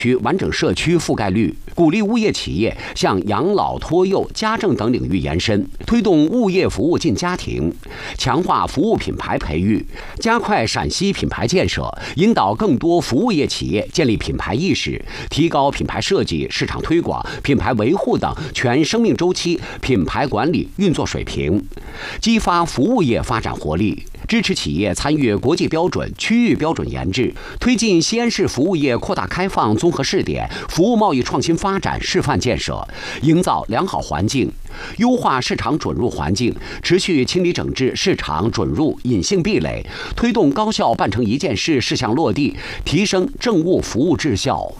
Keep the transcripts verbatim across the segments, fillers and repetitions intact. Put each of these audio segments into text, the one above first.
区完整社区覆盖率，鼓励物业企业向养老、托幼、家政等领域延伸，推动物业服务进家庭，强化服务品牌培育，加快陕西品牌建设，引导更多服务业企业建立品牌意识，提高品牌设计、市场推广、品牌维护等全生命周期品牌管理运作水平，激发服务业发展活力。支持企业参与国际标准、区域标准研制，推进西安市服务业扩大开放综合试点、服务贸易创新发展示范建设，营造良好环境，优化市场准入环境，持续清理整治市场准入隐性壁垒，推动高效办成一件事事项落地，提升政务服务质效。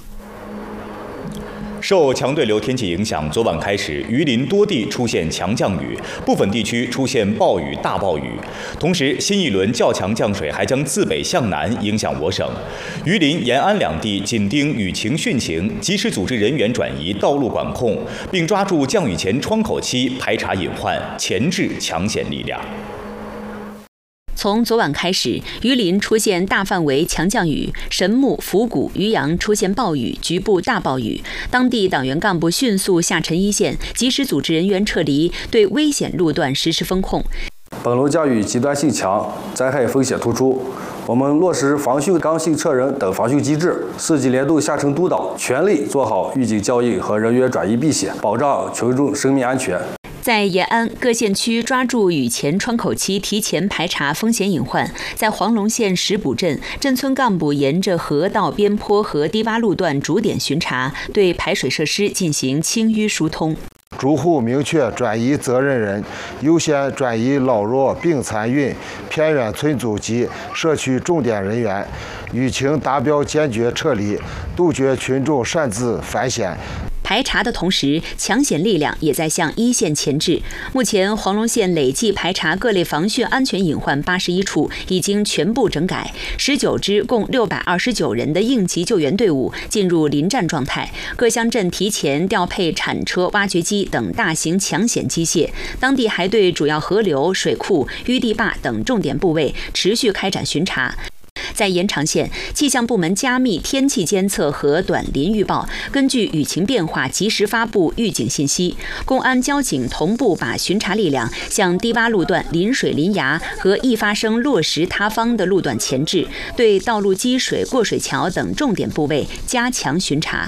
受强对流天气影响，昨晚开始，榆林多地出现强降雨，部分地区出现暴雨、大暴雨。同时，新一轮较强降水还将自北向南影响我省。榆林、延安两地紧盯雨情汛情，及时组织人员转移、道路管控，并抓住降雨前窗口期排查隐患，前置抢险力量。 从昨晚开始，榆林出现大范围强降雨，神木、府谷、渔阳出现暴雨，局部大暴雨。当地党员干部迅速下沉一线，及时组织人员撤离，对危险路段实施封控。 本轮降雨极端性强，灾害风险突出。我们落实防汛刚性撤人等防汛机制，四级联动下沉督导，全力做好预警交应和人员转移避险，保障群众生命安全。 在延安，各县区抓住雨前窗口期，提前排查风险隐患。在黄龙县石埔镇，镇村干部沿着河道边坡和低洼路段逐点巡查，对排水设施进行清淤疏通。 逐户明确转移责任人，优先转移老弱病残孕、偏远村组及社区重点人员，雨情达标坚决撤离，杜绝群众擅自反险。 排查的同时，抢险力量也在向一线前置。目前，黄龙县累计排查各类防汛安全隐患八十一处，已经全部整改。十九支共六百二十九人的应急救援队伍进入临战状态。各乡镇提前调配铲车、挖掘机等大型抢险机械。当地还对主要河流、水库、淤地坝等重点部位持续开展巡查。在延长县，气象部门加密天气监测和短临预报，根据雨情变化及时发布预警信息。公安、交警同步把巡查力量向低洼路段、临水临崖和易发生落石塌方的路段前置，对道路积水、过水桥等重点部位加强巡查。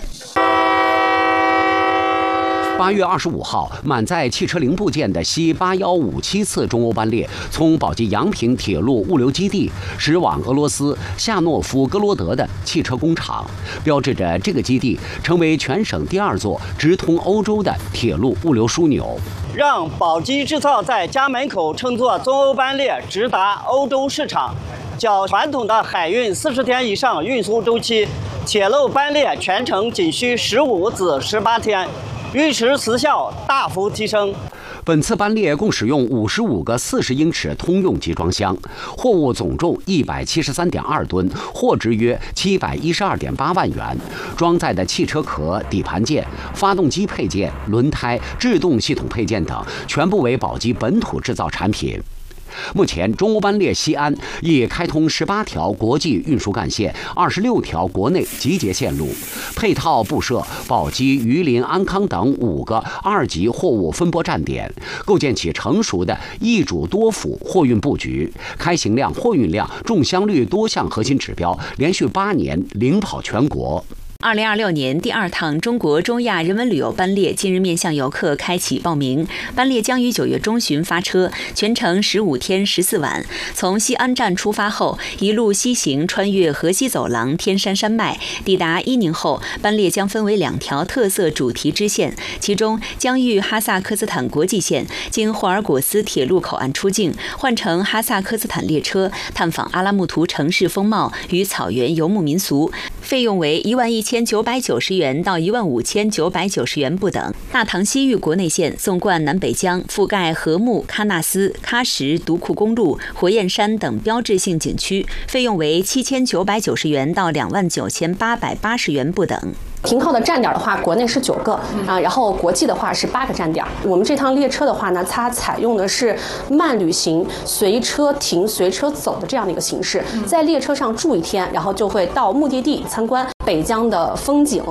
八月二十五号，满载汽车零部件的西八幺五七次中欧班列从宝鸡阳平铁路物流基地驶往俄罗斯夏诺夫哥罗德的汽车工厂，标志着这个基地成为全省第二座直通欧洲的铁路物流枢纽。 让宝鸡制造在家门口乘坐中欧班列直达欧洲市场，较传统的海运四十天以上运输周期，铁路班列全程仅需十五至十八天。运迟时效大幅提升。 本次班列共使用五十五个四十英尺通用集装箱，货物总重一百七十三点二吨，货值约七百一十二点八万元。装载的汽车壳、底盘件、发动机配件、轮胎、制动系统配件等，全部为宝鸡本土制造产品。目前，中欧班列西安已开通十八条国际运输干线，二十六条国内集结线路，配套布设宝鸡、榆林、安康等五个二级货物分拨站点，构建起成熟的一主多辅货运布局。开行量、货运量、重箱率多项核心指标连续八年领跑全国。 二零二六年第二趟中国中亚人文旅游班列近日面向游客开启报名，班列将于九月中旬发车，全程十五天十四晚。从西安站出发后，一路西行，穿越河西走廊、天山山脉，抵达伊宁后，班列将分为两条特色主题支线，其中将遇哈萨克斯坦国际线，经霍尔果斯铁路口岸出境，换乘哈萨克斯坦列车，探访阿拉木图城市风貌与草原游牧民俗，费用为一万一千。千九百九十元到一万五千九百九十元不等。大唐西域国内线纵贯南北疆，覆盖禾木、喀纳斯、喀什、独库公路、火焰山等标志性景区，费用为七千九百九十元到两万九千八百八十元不等。 停靠的站点的话，国内是九个啊，然后国际的话是八个站点。我们这趟列车的话呢，它采用的是慢旅行、随车停、随车走的这样的一个形式，在列车上住一天，然后就会到目的地参观北疆的风景，